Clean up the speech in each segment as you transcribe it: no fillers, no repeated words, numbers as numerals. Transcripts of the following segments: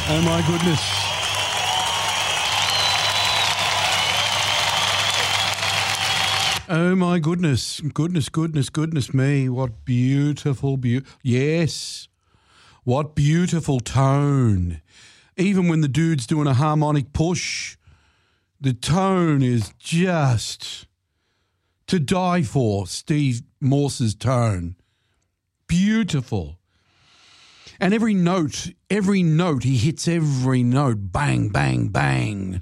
Oh, my goodness. Oh, my goodness. Goodness me. What beautiful, yes. What beautiful tone. Even when the dude's doing a harmonic push, the tone is just to die for. Steve Morse's tone. Beautiful. And every note, he hits every note. Bang, bang, bang.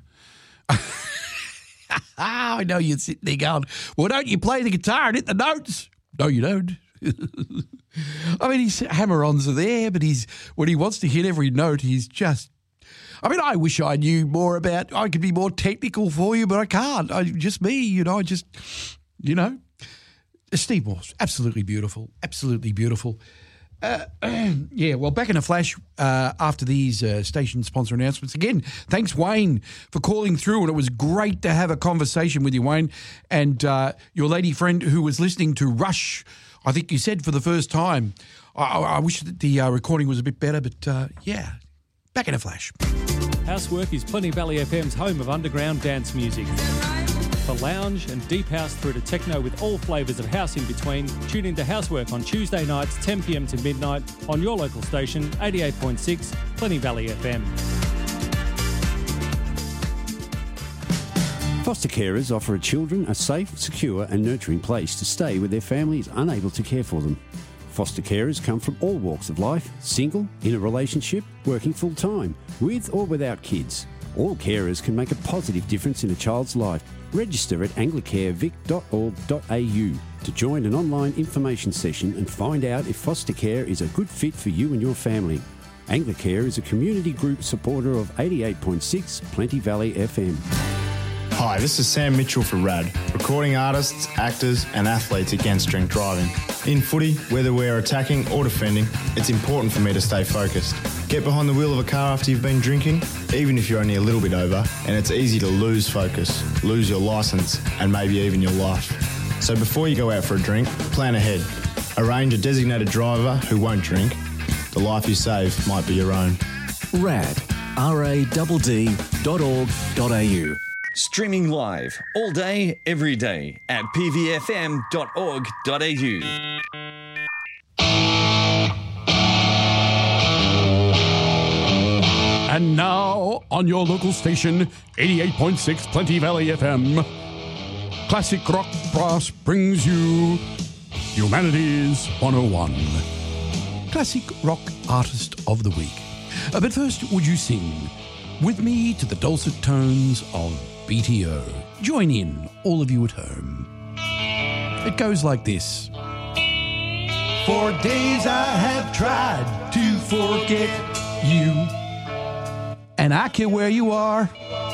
I know you're sitting there going, well, don't you play the guitar and hit the notes? No, you don't. I mean, his hammer-ons are there, but when he wants to hit every note, he's just... I mean, I wish I knew more about... I could be more technical for you, but I can't. Just me, Steve Morse, absolutely beautiful. Absolutely beautiful. Yeah, well, back in a flash after these station sponsor announcements. Again, thanks, Wayne, for calling through, and it was great to have a conversation with you, Wayne, and your lady friend who was listening to Rush, I think you said, for the first time. I wish that the recording was a bit better, but yeah, back in a flash. Housework is Plenty Valley FM's home of underground dance music. For lounge and deep house through to techno with all flavours of house in between, tune into Housework on Tuesday nights 10 p.m. to midnight on your local station 88.6 Plenty Valley FM. Foster carers offer children a safe, secure and nurturing place to stay where their family is unable to care for them. Foster carers come from all walks of life, single, in a relationship, working full-time, with or without kids. All carers can make a positive difference in a child's life. Register at anglicarevic.org.au to join an online information session and find out if foster care is a good fit for you and your family. Anglicare is a community group supporter of 88.6 Plenty Valley FM. Hi, this is Sam Mitchell for RAD, recording artists, actors and athletes against drink driving. In footy, whether we're attacking or defending, it's important for me to stay focused. Get behind the wheel of a car after you've been drinking, even if you're only a little bit over, and it's easy to lose focus, lose your licence and maybe even your life. So before you go out for a drink, plan ahead. Arrange a designated driver who won't drink. The life you save might be your own. RAD, radd.org.au. Streaming live all day, every day at pvfm.org.au. And now, on your local station, 88.6 Plenty Valley FM, Classic Rock Brass brings you Humanities 101. Classic Rock Artist of the Week. But first, would you sing with me to the dulcet tones of BTO? Join in, all of you at home. It goes like this. For days I have tried to forget you, and I care where you are,